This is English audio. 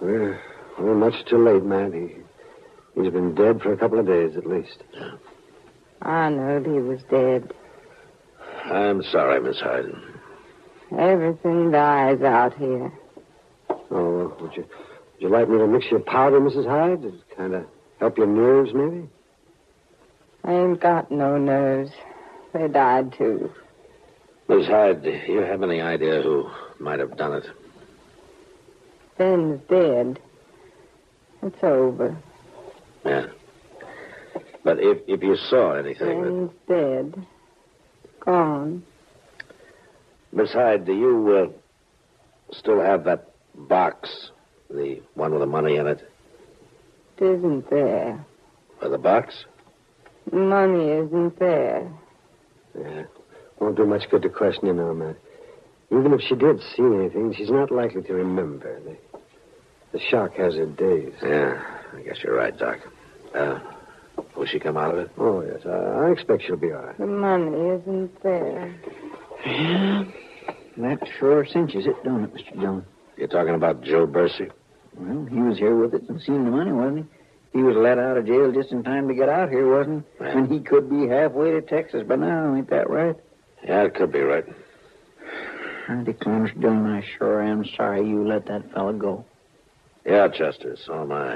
We're much too late, Matt. He's been dead for a couple of days at least. Yeah. I knowed he was dead. I'm sorry, Miss Hyde. Everything dies out here. Oh, would you like me to mix your powder, Mrs. Hyde? To kind of help your nerves, maybe? I ain't got no nerves. They died, too. Miss Hyde, do you have any idea who might have done it? Ben's dead. It's over. Yeah. But if you saw anything... Ben's dead. Gone. Miss Hyde, do you still have that box? The one with the money in it? It isn't there. Or the box? Money isn't there. Yeah. Won't do much good to question you now, Matt. Even if she did see anything, she's not likely to remember. The shock has her days. Yeah, I guess you're right, Doc. Will she come out of it? Oh, yes. I expect she'll be all right. The money isn't there. Yeah, that sure cinches it, don't it, Mr. Jones? You're talking about Joe Bercy? Well, he was here with it and seen the money, wasn't he? He was let out of jail just in time to get out here, wasn't he? Yeah. When he could be halfway to Texas by now, ain't that right? Yeah, it could be right. I declare, Mr. Dillon, I sure am sorry you let that fella go. Yeah, Chester, so am I.